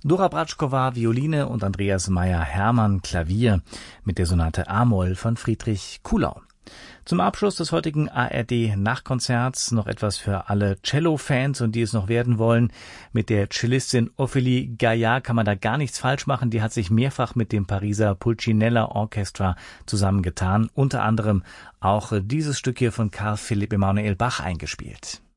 Dora Bratschkova Violine und Andreas Meyer-Hermann Klavier mit der Sonate A-Moll von Friedrich Kuhlau. Zum Abschluss des heutigen ARD-Nachtkonzerts noch etwas für alle Cello-Fans und die es noch werden wollen. Mit der Cellistin Ophélie Gaillard kann man da gar nichts falsch machen. Die hat sich mehrfach mit dem Pariser Pulcinella Orchestra zusammengetan. Unter anderem auch dieses Stück hier von Carl Philipp Emanuel Bach eingespielt.